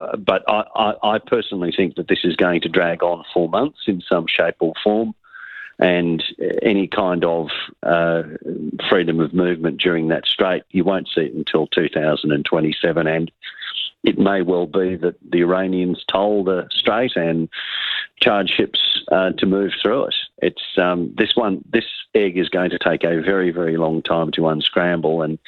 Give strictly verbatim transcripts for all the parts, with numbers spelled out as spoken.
but I, I, I personally think that this is going to drag on for months in some shape or form, and any kind of uh, freedom of movement during that strait, you won't see it until two thousand twenty-seven, and it may well be that the Iranians toll the strait and charge ships uh, to move through it. It's um, this one. This egg is going to take a very, very long time to unscramble, and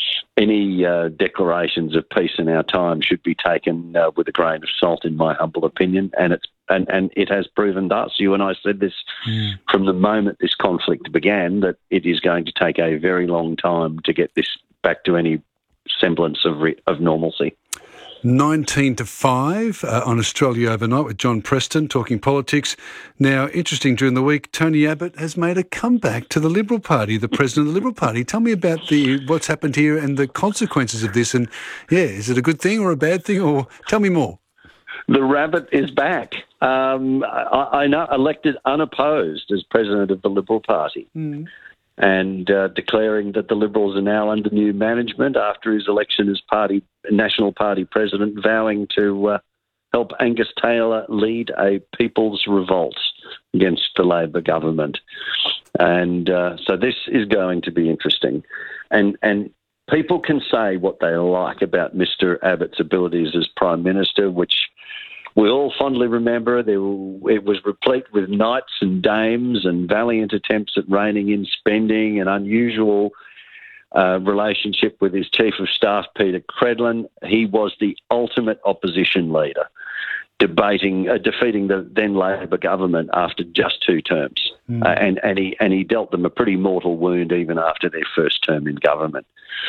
any uh, declarations of peace in our time should be taken uh, with a grain of salt, in my humble opinion. And it's and, and it has proven to us. You and I said this mm. from the moment this conflict began, that it is going to take a very long time to get this back to any semblance of re- of normalcy. nineteen to five uh, on Australia Overnight with John Preston talking politics. Now, interesting, during the week, Tony Abbott has made a comeback to the Liberal Party, the president of the Liberal Party. Tell me about the what's happened here and the consequences of this. And, yeah, is it a good thing or a bad thing? Or tell me more. The rabbit is back. Um, I, I know, elected unopposed as president of the Liberal Party. Mm. And uh, declaring that the Liberals are now under new management after his election as party National Party president, vowing to uh, help Angus Taylor lead a people's revolt against the Labor government. And uh, so this is going to be interesting. And and people can say what they like about Mister Abbott's abilities as Prime Minister, which we all fondly remember. There were, it was replete with knights and dames and valiant attempts at reining in spending, an unusual uh, relationship with his Chief of Staff, Peter Credlin. He was the ultimate opposition leader, debating, uh, defeating the then Labor government after just two terms. Mm. Uh, and, and, he, and he dealt them a pretty mortal wound even after their first term in government.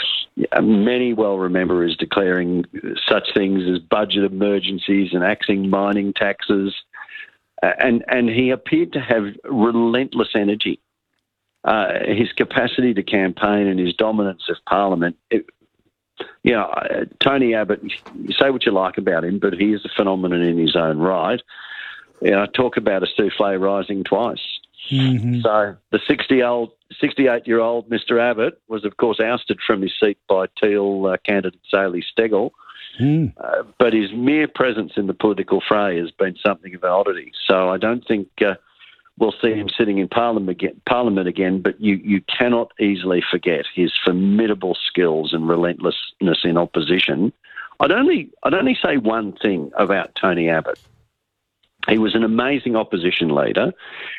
Many well remember as declaring such things as budget emergencies and axing mining taxes. Uh, and, and he appeared to have relentless energy. Uh, his capacity to campaign and his dominance of Parliament, it, you know, uh, Tony Abbott, you say what you like about him, but he is a phenomenon in his own right. You know, talk about a souffle rising twice. Mm-hmm. So the sixty-old, sixty-eight-year-old Mister Abbott was, of course, ousted from his seat by Teal uh, candidate Sally Steggall. Mm. Uh, but his mere presence in the political fray has been something of an oddity. So I don't think uh, we'll see him sitting in Parliament again, Parliament again, but you, you cannot easily forget his formidable skills and relentlessness in opposition. I'd only, I'd only say one thing about Tony Abbott. He was an amazing opposition leader,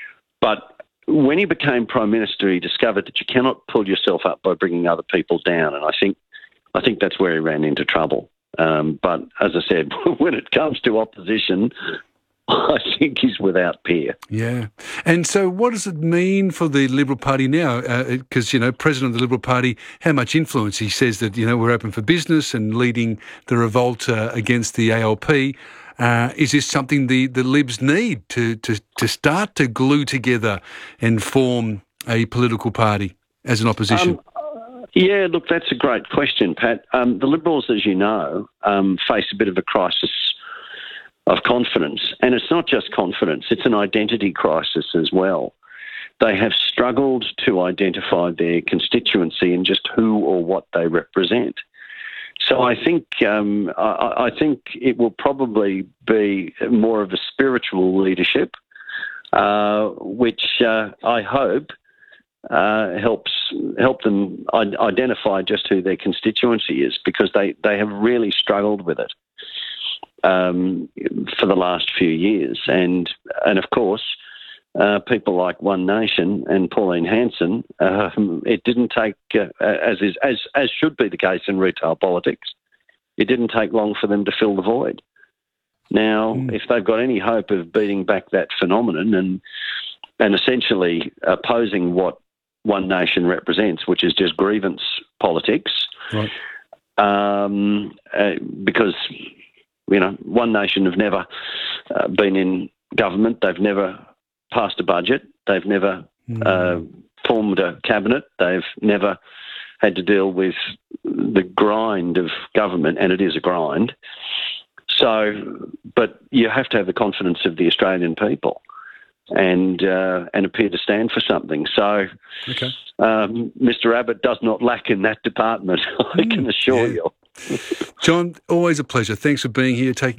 but when he became Prime Minister, he discovered that you cannot pull yourself up by bringing other people down, and I think I think that's where he ran into trouble. Um, but as I said, when it comes to opposition, I think he's without peer. Yeah. And so what does it mean for the Liberal Party now? Because, uh, you know, President of the Liberal Party, how much influence? He says that, you know, we're open for business and leading the revolt uh, against the A L P. Uh, is this something the, the Libs need to, to, to start to glue together and form a political party as an opposition? Um, yeah, look, that's a great question, Pat. Um, the Liberals, as you know, um, face a bit of a crisis of confidence. And it's not just confidence, it's an identity crisis as well. They have struggled to identify their constituency and just who or what they represent. So I think um, I, I think it will probably be more of a spiritual leadership, uh, which uh, I hope uh, helps help them identify just who their constituency is, because they, they have really struggled with it um, for the last few years. And and of course, uh, people like One Nation and Pauline Hanson, uh, it didn't take, uh, as is as as should be the case in retail politics, it didn't take long for them to fill the void. Now, mm. if they've got any hope of beating back that phenomenon and and essentially opposing what One Nation represents, which is just grievance politics, right. um, uh, because you know One Nation have never uh, been in government, they've never passed a budget, they've never mm. uh, formed a cabinet, they've never had to deal with the grind of government, and it is a grind. So, but you have to have the confidence of the Australian people and uh, and appear to stand for something. So okay. um, Mister Abbott does not lack in that department, I can assure yeah. you. John, always a pleasure. Thanks for being here, taking